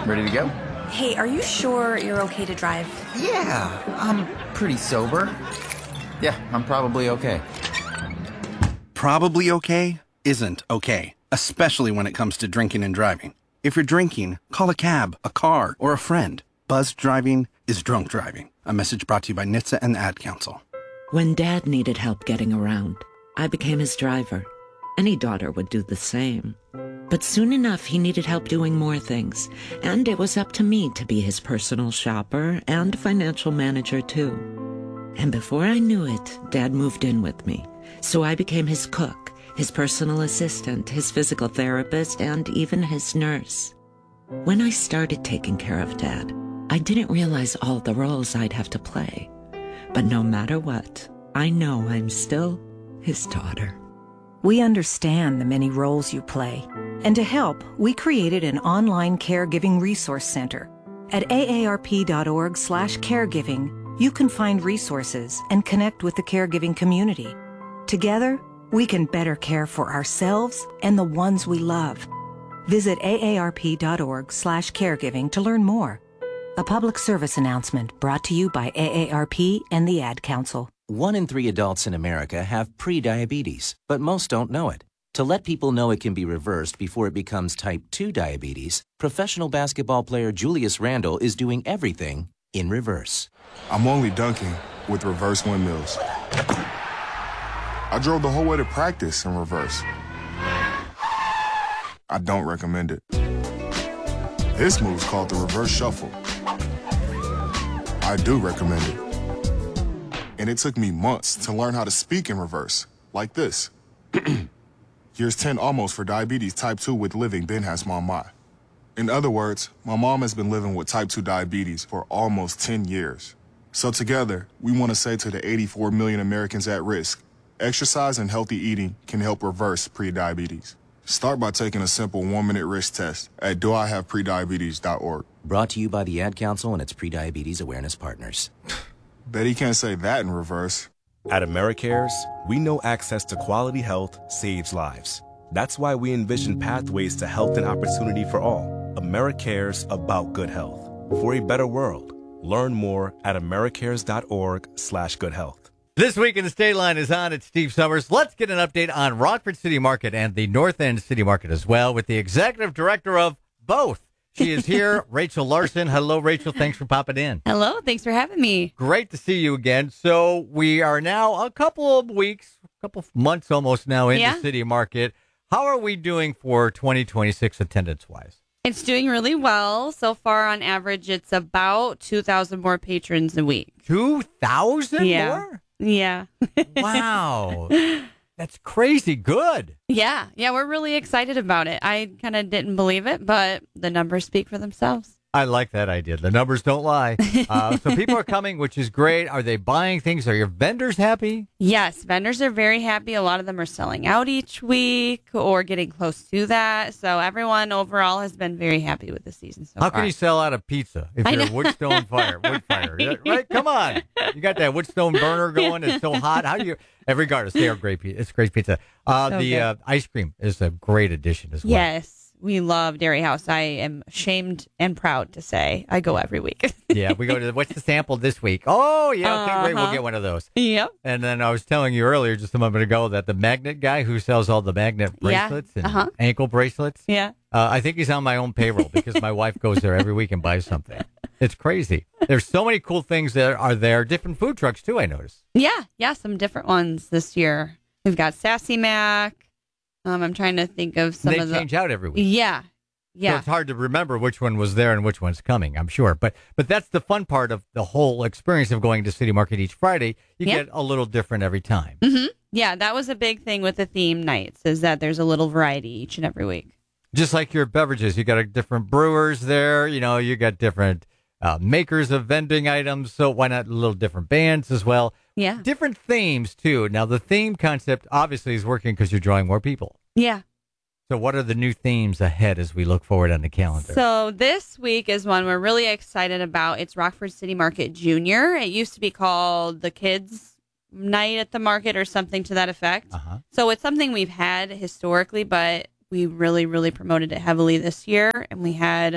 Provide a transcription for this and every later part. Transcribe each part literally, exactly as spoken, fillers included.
Ready to go? Hey, are you sure you're okay to drive? Yeah, I'm pretty sober. Yeah, I'm probably okay. Probably okay isn't okay, especially when it comes to drinking and driving. If you're drinking, call a cab, a car, or a friend. Buzzed driving is drunk driving. A message brought to you by N H T S A and the Ad Council. When Dad needed help getting around, I became his driver. Any daughter would do the same. But soon enough, he needed help doing more things, and it was up to me to be his personal shopper and financial manager, too. And before I knew it, Dad moved in with me. So I became his cook, his personal assistant, his physical therapist, and even his nurse. When I started taking care of Dad, I didn't realize all the roles I'd have to play. But no matter what, I know I'm still his daughter. We understand the many roles you play. And to help, we created an online caregiving resource center. At aarp.org slash caregiving, you can find resources and connect with the caregiving community. Together, we can better care for ourselves and the ones we love. Visit aarp.org slash caregiving to learn more. A public service announcement brought to you by A A R P and the Ad Council. One in three adults in America have pre-diabetes, but most don't know it. To let people know it can be reversed before it becomes type two diabetes, professional basketball player Julius Randle is doing everything in reverse. I'm only dunking with reverse windmills. I drove the whole way to practice in reverse. I don't recommend it. This move's called the reverse shuffle. I do recommend it. And it took me months to learn how to speak in reverse, like this. Here's ten almost for diabetes type two with living Ben has mom my. In other words, my mom has been living with type two diabetes for almost ten years. So together, we want to say to the eighty-four million Americans at risk, exercise and healthy eating can help reverse prediabetes. Start by taking a simple one-minute risk test at do I have prediabetes dot org. Brought to you by the Ad Council and its Prediabetes Awareness Partners. Bet he can't say that in reverse. At Americares, we know access to quality health saves lives. That's why we envision pathways to health and opportunity for all. Americares about good health. For a better world. Learn more at americares.org slash good health. This week in the State Line is on. It's Steve Summers. Let's get an update on Rockford City Market and the North End City Market as well with the executive director of both. She is here, Rachel Larson. Hello, Rachel. Thanks for popping in. Hello. Thanks for having me. Great to see you again. So we are now a couple of weeks, a couple of months almost now in Yeah. the City Market. How are we doing for twenty twenty-six attendance-wise? It's doing really well. So far, on average, it's about two thousand more patrons a week. two thousand Yeah. more? Yeah. Wow. That's crazy good. Yeah. Yeah. We're really excited about it. I kind of didn't believe it, but the numbers speak for themselves. I like that idea. The numbers don't lie. Uh, so people are coming, which is great. Are they buying things? Are your vendors happy? Yes. Vendors are very happy. A lot of them are selling out each week or getting close to that. So everyone overall has been very happy with the season so How far. can you sell out a pizza if I you're know. Woodstone fire? Wood fire, right? right? Come on, you got that Woodstone burner going. It's so hot. How do you? Every regardless, they are great. Pizza. It's great pizza. Uh, So the good. uh, ice cream is a great addition as well. Yes. We love Dairy House. I am ashamed and proud to say I go every week. Yeah, we go to the, what's the sample this week? Oh, yeah, okay, great. We'll Uh-huh. get one of those. Yep. And then I was telling you earlier, just a moment ago, that the magnet guy who sells all the magnet Yeah, bracelets and uh-huh. ankle bracelets, Yeah. uh, I think he's on my own payroll because my wife goes there every week and buys something. It's crazy. There's so many cool things that are there. Different food trucks, too, I noticed. Yeah. Yeah. Some different ones this year. We've got Sassy Mac. Um, I'm trying to think of some they of the. change out every week. Yeah. So Yeah. it's hard to remember which one was there and which one's coming, I'm sure. But but that's the fun part of the whole experience of going to City Market each Friday. You Yeah. get a little different every time. hmm Yeah. That was a big thing with the theme nights is that there's a little variety each and every week. Just like your beverages, you got a different brewers there. You know, you got different uh, makers of vending items. So why not a little different bands as well? Yeah. Different themes, too. Now, the theme concept obviously is working because you're drawing more people. Yeah. So what are the new themes ahead as we look forward on the calendar? So this week is one we're really excited about. It's Rockford City Market Junior. It used to be called the Kids Night at the Market or something to that effect. Uh-huh. So it's something we've had historically, but we really, really promoted it heavily this year. And we had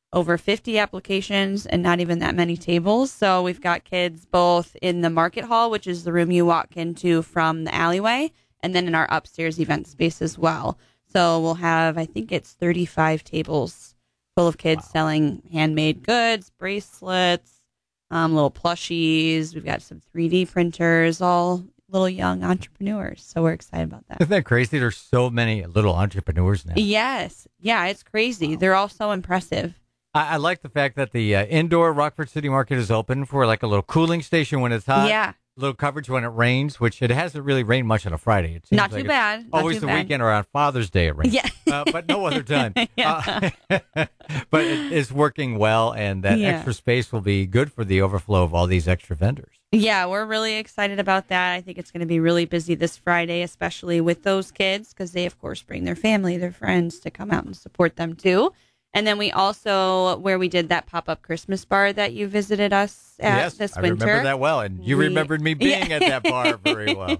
over fifty applications and not even that many tables. So we've got kids both in the market hall, which is the room you walk into from the alleyway, and then in our upstairs event space as well. So we'll have, I think it's thirty-five tables full of kids wow. selling handmade goods, bracelets, um, little plushies. We've got some three D printers, all little young entrepreneurs. So we're excited about that. Isn't that crazy? There's so many little entrepreneurs now. Yes. Yeah, it's crazy. Wow. They're all so impressive. I, I like the fact that the uh, indoor Rockford City Market is open for like a little cooling station when it's hot. Yeah. Little coverage when it rains, which it hasn't really rained much on a Friday. It seems Not like too bad. Not always too the bad. weekend or on Father's Day it rains. Yeah. uh, but no other time. Yeah. Uh, but it is working well, and that Yeah. extra space will be good for the overflow of all these extra vendors. Yeah, we're really excited about that. I think it's going to be really busy this Friday, especially with those kids, because they, of course, bring their family, their friends to come out and support them, too. And then we also, where we did that pop-up Christmas bar that you visited us at yes, this I winter. remember that well, and you we, remembered me being yeah. at that bar very well.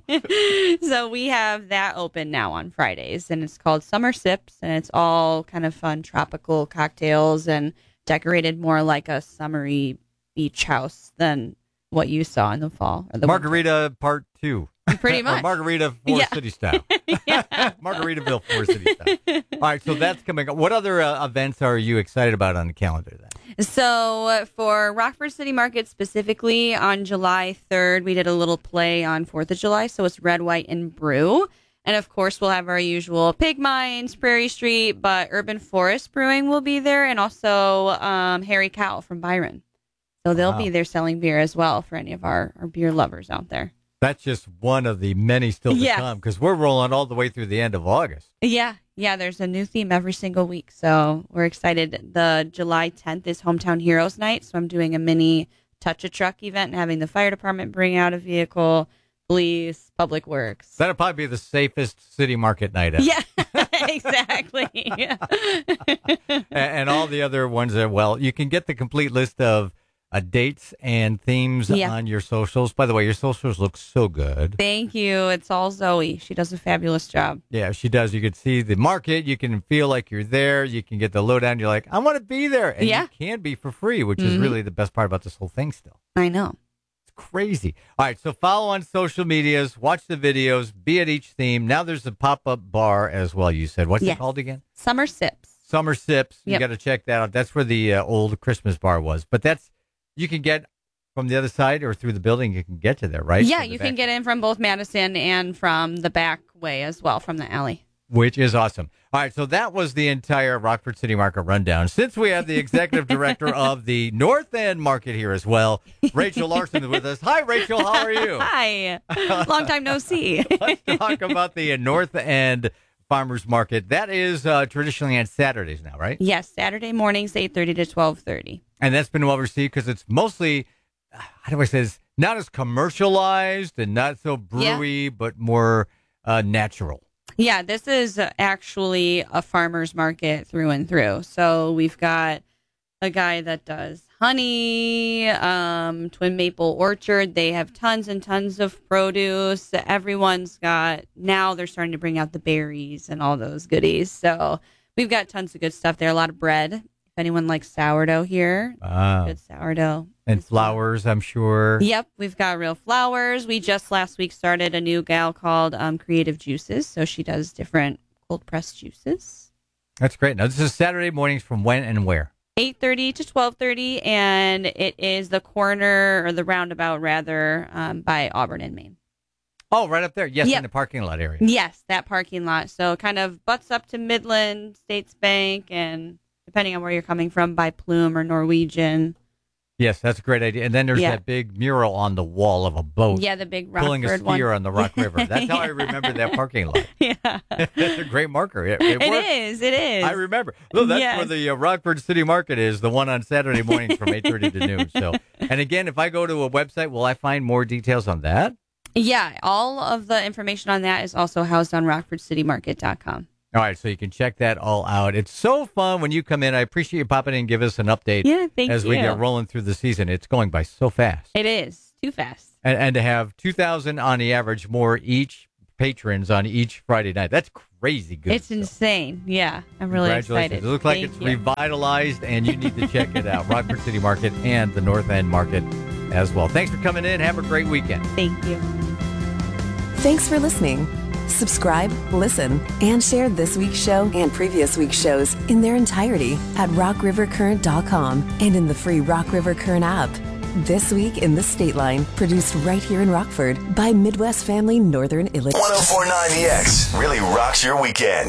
So we have that open now on Fridays, and it's called Summer Sips, and it's all kind of fun tropical cocktails and decorated more like a summery beach house than what you saw in the fall. Or the Margarita winter. part two. Pretty Or much. Margarita Forest Yeah. City style. Margaritaville Forest City style. All right, so that's coming up. What other uh, events are you excited about on the calendar then? So uh, for Rockford City Market specifically, on July third, we did a little play on fourth of July. So it's Red, White, and Brew. And of course, we'll have our usual Pig Mines, Prairie Street, but Urban Forest Brewing will be there, and also um, Harry Cow from Byron. So they'll Wow. be there selling beer as well for any of our, our beer lovers out there. That's just one of the many still to Yes. come, because we're rolling all the way through the end of August. Yeah, yeah, there's a new theme every single week. So we're excited. The July tenth is Hometown Heroes Night. So I'm doing a mini Touch a Truck event and having the fire department bring out a vehicle, police, public works. That'll probably be the safest city market night ever. Yeah, exactly. Yeah. and, and all the other ones are, well, you can get the complete list of uh, dates and themes Yeah. on your socials. By the way, your socials look so good. Thank you. It's all Zoe. She does a fabulous job. Yeah, she does. You can see the market. You can feel like you're there. You can get the lowdown. You're like, I want to be there. And Yeah. you can be for free, which is Mhm. really the best part about this whole thing still. I know. It's crazy. All right, so follow on social medias, watch the videos, be at each theme. Now there's a pop-up bar as well, you said. What's Yes. it called again? Summer Sips. Summer Sips. You Yep. got to check that out. That's where the uh, old Christmas bar was. But that's, you can get from the other side or through the building, you can get to there, right? Yeah, From the you back. can get in from both Madison and from the back way as well, from the alley. Which is awesome. All right, so that was the entire Rockford City Market rundown. Since we have the executive director of the North End Market here as well, Rachel Larson is with us. Hi, Rachel. How are you? Hi. Long time no see. Let's talk about the North End Farmers Market. That is uh, traditionally on Saturdays now, right? Yes, Saturday mornings, eight thirty to twelve thirty. And that's been well received because it's mostly, how do I say this, not as commercialized and not so brewy, but more uh, natural. Yeah, this is actually a farmer's market through and through. So we've got a guy that does honey, um, Twin Maple Orchard. They have tons and tons of produce. Everyone's got, now they're starting to bring out the berries and all those goodies. So we've got tons of good stuff there. A lot of bread. If anyone likes sourdough here, Ah. good sourdough. And flowers, I'm sure. Yep, we've got real flowers. We just last week started a new gal called um, Creative Juices. So she does different cold pressed juices. That's great. Now, this is Saturday mornings from when and where? eight thirty to twelve thirty, and it is the corner, or the roundabout, rather, um, by Auburn and Maine. Oh, right up there. Yes, Yep. in the parking lot area. Yes, that parking lot. So it kind of butts up to Midland, States Bank, and depending on where you're coming from, by Plume or Norwegian. Yes, that's a great idea. And then there's Yeah. that big mural on the wall of a boat. Yeah, the big Pulling a Rockford skier one. on the Rock River. That's how I remember that parking lot. Yeah. That's a great marker. It, it It worked. is, it is. I remember. Look, that's Yes. where the uh, Rockford City Market is, the one on Saturday mornings from eight thirty to noon. So, and again, if I go to a website, will I find more details on that? Yeah, all of the information on that is also housed on rockford city market dot com. All right, so you can check that all out. It's so fun when you come in. I appreciate you popping in and give us an update Yeah, thank as you. we get rolling through the season. It's going by so fast. It is. Too fast. And, and to have two thousand on the average more each patrons on each Friday night. That's crazy good. It's insane. Yeah, I'm really Congratulations. excited. It looks like Thank it's you. revitalized, and you need to check it out. Rockford City Market and the North End Market as well. Thanks for coming in. Have a great weekend. Thank you. Thanks for listening. Subscribe, listen, and share this week's show and previous week's shows in their entirety at rock river current dot com and in the free Rock River Current app. This Week in the State Line, produced right here in Rockford by Midwest Family Northern Illinois. ten forty-nine The X really rocks your weekend.